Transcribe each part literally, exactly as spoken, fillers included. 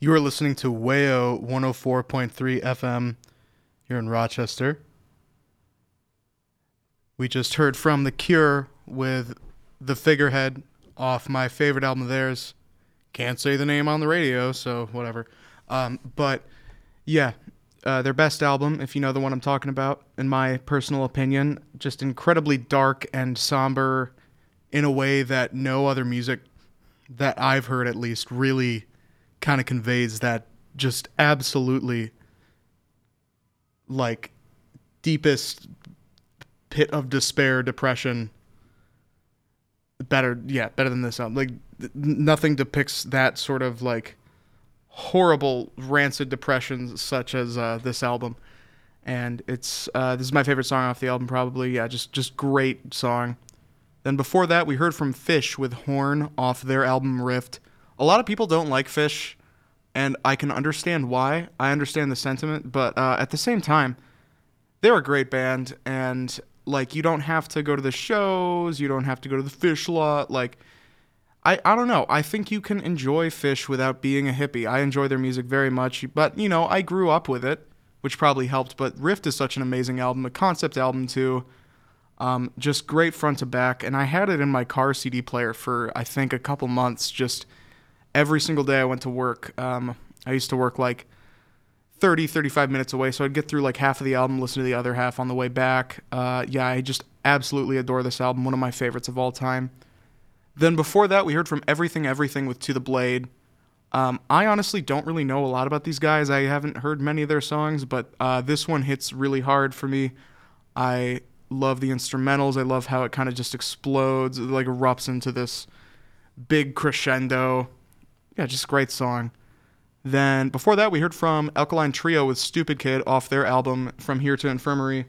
You are listening to Wayo one oh four point three F M here in Rochester. We just heard from The Cure with The Figurehead off my favorite album of theirs. Can't say the name on the radio, so whatever. Um, but yeah, uh, their best album, if you know the one I'm talking about, in my personal opinion, just incredibly dark and somber in a way that no other music that I've heard at least really kind of conveys that just absolutely like deepest pit of despair, depression. Better, yeah, better than this album. Like th- nothing depicts that sort of like horrible, rancid depression such as uh, this album. And it's uh, this is my favorite song off the album, probably. Yeah, just just great song. Then before that, we heard from Fish with Horn off their album Rift. A lot of people don't like Fish, and I can understand why. I understand the sentiment, but uh, at the same time, they're a great band, and like you don't have to go to the shows, you don't have to go to the Fish lot. Like, I, I don't know. I think you can enjoy Fish without being a hippie. I enjoy their music very much, but you know, I grew up with it, which probably helped. But Rift is such an amazing album, a concept album too. Um, just great front to back, and I had it in my car C D player for I think a couple months. Just every single day I went to work. Um, I used to work like thirty, thirty-five minutes away, so I'd get through like half of the album, listen to the other half on the way back. Uh, yeah, I just absolutely adore this album, one of my favorites of all time. Then before that, we heard from Everything Everything with To The Blade. Um, I honestly don't really know a lot about these guys. I haven't heard many of their songs, but uh, this one hits really hard for me. I love the instrumentals. I love how it kind of just explodes, it like erupts into this big crescendo. Yeah, just a great song. Then before that, we heard from Alkaline Trio with Stupid Kid off their album From Here to Infirmary.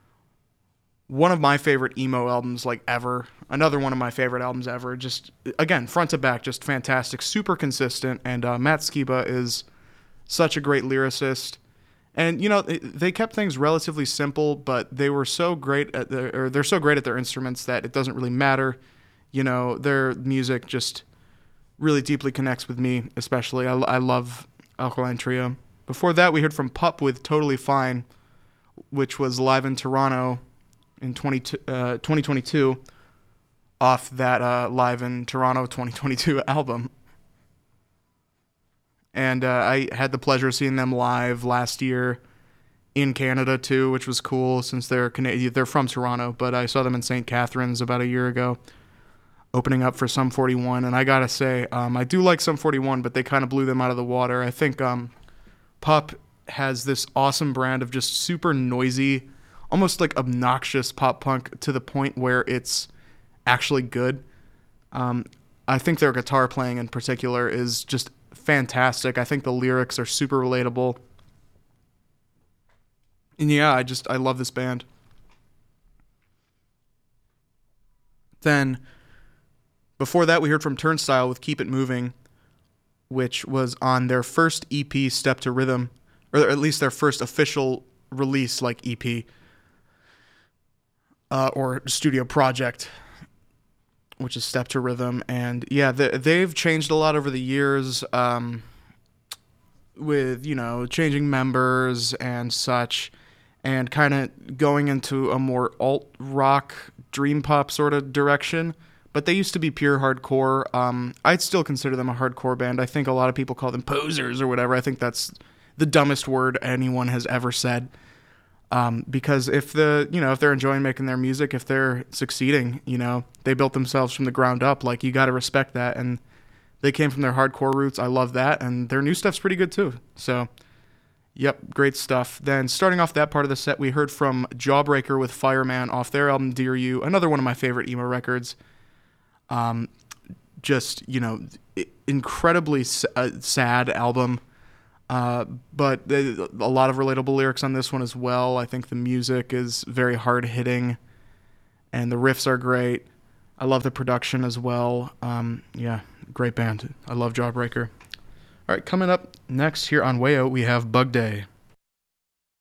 One of my favorite emo albums like ever. Another one of my favorite albums ever. Just, again, front to back, just fantastic. Super consistent. And uh, Matt Skiba is such a great lyricist. And, you know, they kept things relatively simple, but they were so great at their, or they're so great at their instruments that it doesn't really matter. You know, their music just really deeply connects with me, especially. I, I love Alkaline Trio. Before that, we heard from Pup with Totally Fine, which was live in Toronto in twenty, uh, twenty twenty-two, off that uh, Live in Toronto twenty twenty-two album. And uh, I had the pleasure of seeing them live last year in Canada too, which was cool since they're Canadian. They're from Toronto, but I saw them in Saint Catharines about a year ago, opening up for Sum forty-one. And I gotta say, um, I do like Sum forty-one, but they kind of blew them out of the water. I think um, Pup has this awesome brand of just super noisy, almost like obnoxious pop punk to the point where it's actually good. Um, I think their guitar playing in particular is just fantastic. I think the lyrics are super relatable. And yeah, I just, I love this band. Then, before that, we heard from Turnstile with Keep It Moving, which was on their first E P, Step to Rhythm, or at least their first official release, like E P, uh, or studio project, which is Step to Rhythm. And yeah, they, they've changed a lot over the years, um, with, you know, changing members and such, and kind of going into a more alt-rock, dream pop sort of direction. But they used to be pure hardcore. Um, I'd still consider them a hardcore band. I think a lot of people call them posers or whatever. I think that's the dumbest word anyone has ever said. Um, because if the, you know, if they're enjoying making their music, if they're succeeding, you know, they built themselves from the ground up. Like, you got to respect that. And they came from their hardcore roots. I love that. And their new stuff's pretty good too. So, yep, great stuff. Then starting off that part of the set, we heard from Jawbreaker with Fireman off their album Dear You, another one of my favorite emo records. Um, just, you know, incredibly uh, sad album. Uh, but a lot of relatable lyrics on this one as well. I think the music is very hard-hitting, and the riffs are great. I love the production as well. Um, yeah, great band. I love Jawbreaker. All right, coming up next here on Wayo, we have Bug Day.